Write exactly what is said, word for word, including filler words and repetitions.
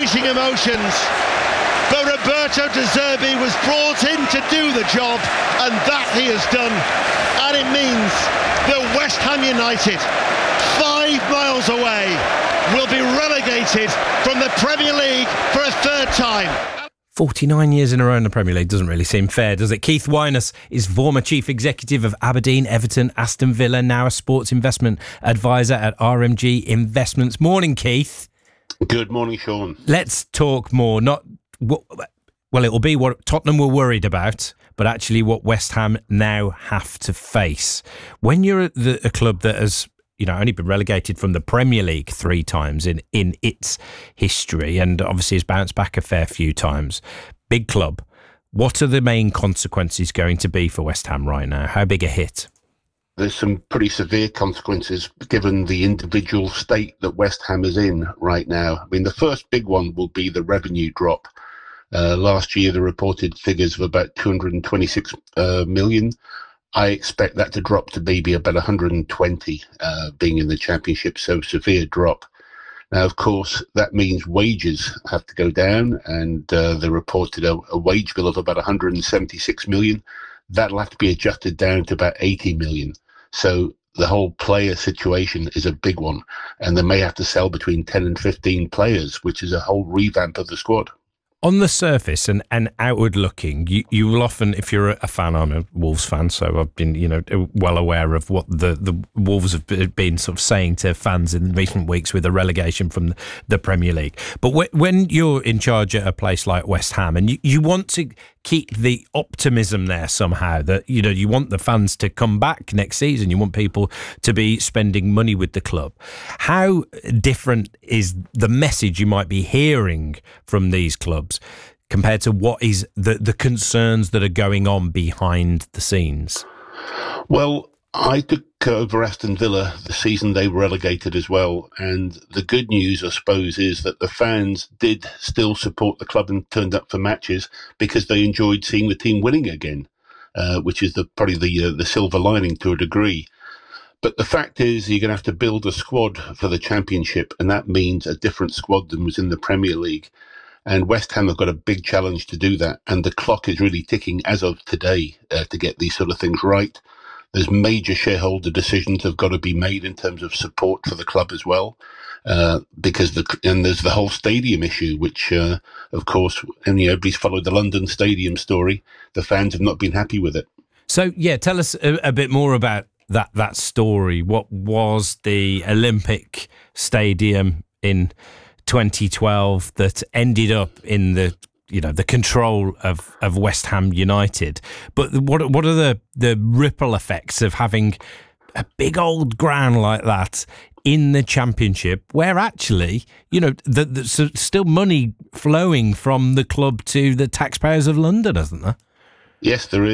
rising emotions. But Roberto De Zerbi was brought in to do the job, and that he has done. And it means that West Ham United, five miles away, will be relegated from the Premier League for a third time. forty-nine years in a row in the Premier League doesn't really seem fair, does it? Keith Wyness is former chief executive of Aberdeen, Everton, Aston Villa, now a sports investment advisor at R M G Investments. Morning, Keith. Good morning, Sean. Let's talk more. Not what, well, it will be what Tottenham were worried about, but actually what West Ham now have to face. When you're at the, a club that has, you know, only been relegated from the Premier League three times in, in its history, and obviously has bounced back a fair few times. Big club. What are the main consequences going to be for West Ham right now? How big a hit? There's some pretty severe consequences given the individual state that West Ham is in right now. I mean, the first big one will be the revenue drop. Uh, last year, the reported figures of about two hundred twenty-six uh, million. I expect that to drop to maybe about one hundred twenty, uh, being in the Championship, so severe drop. Now, of course, that means wages have to go down, and uh, they reported a, a wage bill of about one hundred seventy-six million. That'll have to be adjusted down to about eighty million. So the whole player situation is a big one, and they may have to sell between ten and fifteen players, which is a whole revamp of the squad. On the surface and, and outward looking, you, you will often, if you're a fan, I'm a Wolves fan, so I've been, you know, well aware of what the, the Wolves have been sort of saying to fans in recent weeks with the relegation from the Premier League. But when, when you're in charge at a place like West Ham and you, you want to keep the optimism there somehow, that, you know, you want the fans to come back next season, you want people to be spending money with the club. How different is the message you might be hearing from these clubs compared to what is the, the concerns that are going on behind the scenes? Well, I took over Aston Villa the season they were relegated as well, and the good news, I suppose, is that the fans did still support the club and turned up for matches because they enjoyed seeing the team winning again, uh, which is the probably the uh, the silver lining to a degree. But the fact is, you're going to have to build a squad for the Championship, and that means a different squad than was in the Premier League. And West Ham have got a big challenge to do that, and the clock is really ticking as of today uh, to get these sort of things right. There's major shareholder decisions have got to be made in terms of support for the club as well, uh, because the and there's the whole stadium issue, which, uh, of course, and you know, everybody's followed the London Stadium story. The fans have not been happy with it. So, yeah, tell us a, a bit more about that that story. What was the Olympic Stadium in twenty twelve that ended up in the, you know, the control of, of West Ham United? But what what are the, the ripple effects of having a big old ground like that in the Championship, where actually, you know, the, there's still money flowing from the club to the taxpayers of London, isn't there? Yes, there is.